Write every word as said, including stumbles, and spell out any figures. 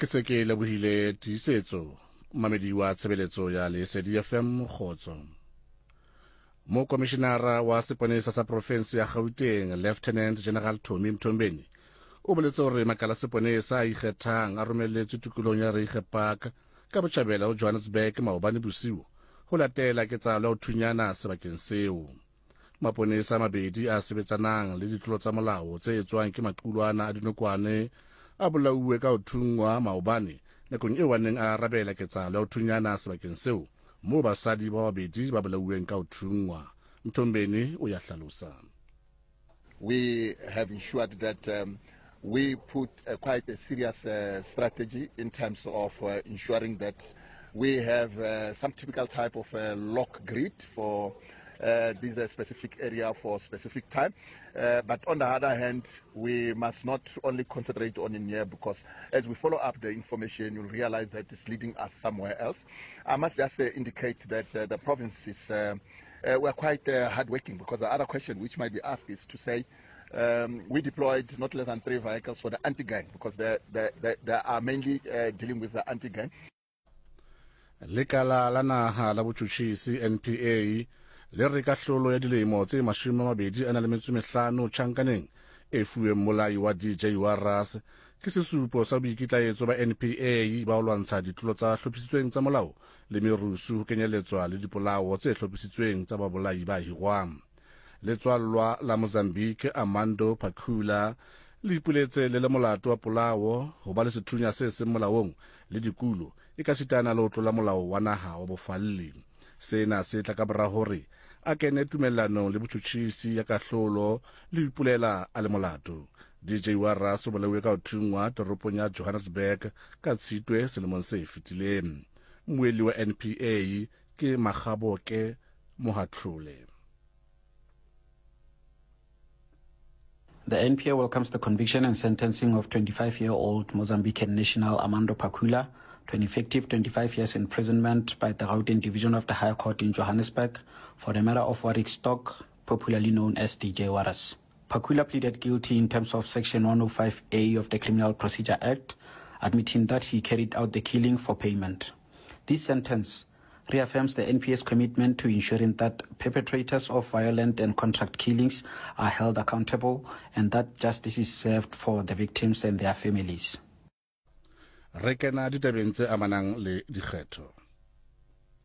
ke se ke lebohile tiisetso mamedi wa tshebeletso ya Lesedi F M Khotso. Mo komishinara wa seponesa sa province ya Gauteng Lieutenant General Tommy Mthombeni o boletse hore makala seponesa a ikgethang a romelletse tukulong ya Reiche Park ka botjhabela ho Johannesburg maobane bosiu ho latela ketsahalo ya ho thunyana sebakeng seo. Maponesa mabedi a sebetsanang le ditlolo tsa molao tse etswang ke maqulwana a dinokwane a bolauwe ka ho thungwa maobane nakong eo a neng a arabela ketsahalo ya ho thunyana sebakeng seo moo basadi ba babedi ba bolauweng ka ho thungwa. Mthombeni o ya hlalosa. We have ensured that um, we put uh, quite a serious uh, strategy in terms of uh, ensuring that we have uh, some typical type of uh, lock grid for uh, this uh, specific area for specific time. Uh, but on the other hand, we must not only concentrate on in here, because as we follow up the information, you'll realize that it's leading us somewhere else. I must just uh, indicate that uh, the province is uh, uh, we're quite uh, hardworking, because the other question which might be asked is to say um, we deployed not less than three vehicles for the anti-gang, because they, they, they, they are mainly uh, dealing with the anti-gang. Lekala la naha la botjhutjhisi N P A le re kahlolo ya dilemo tse mashome a mabedi a na le metso e mehlano tjhankaneng e fuweng molai wa D J Waras ke sesupo sa boikitlaetso ba N P A ba ho lwantsha ditlolo tsa hlophisitsweng tsa molao le merusu ho kenyeletswa le dipolao tse hlophisitsweng tsa babolai ba hirwang. Letswallwa la Mozambique Armando Pakula le ipuletse le le molato wa polao ho ba le sethunya se seng molaong le dikulo e ka sitana le ho tlola molao wa naha wa bofalli. Sena se tla ka bra hore a kene tumellano le botjhutjhisi ya kahlolo le ipulela a le molato. D J Waras o bolauwe ka ho thungwa toropong ya Johannesburg ka Tshitwe selemong se fetileng. Moeli wa N P A ke Magaboke Mohatlole. The N P A welcomes the conviction and sentencing of twenty-five-year-old Mozambican national Armando Pakula to an effective twenty-five years imprisonment by the Gauteng Division of the High Court in Johannesburg for the matter of Warwick Stock, popularly known as D J Waras. Pakula pleaded guilty in terms of Section one oh five A of the Criminal Procedure Act, admitting that he carried out the killing for payment. This sentence reaffirms the N P A's commitment to ensuring that perpetrators of violent and contract killings are held accountable and that justice is served for the victims and their families. Rekena ditabeng tse amanang le dikgetho.